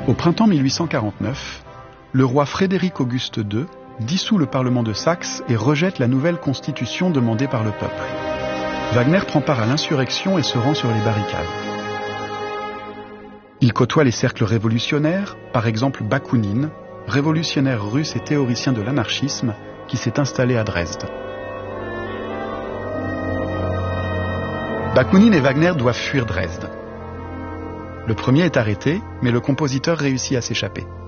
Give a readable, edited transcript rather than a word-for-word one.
Au printemps 1849, le roi Frédéric Auguste II dissout le Parlement de Saxe et rejette la nouvelle constitution demandée par le peuple. Wagner prend part à l'insurrection et se rend sur les barricades. Il côtoie les cercles révolutionnaires, par exemple Bakounine, révolutionnaire russe et théoricien de l'anarchisme, qui s'est installé à Dresde. Bakounine et Wagner doivent fuir Dresde. Le premier est arrêté, mais le compositeur réussit à s'échapper.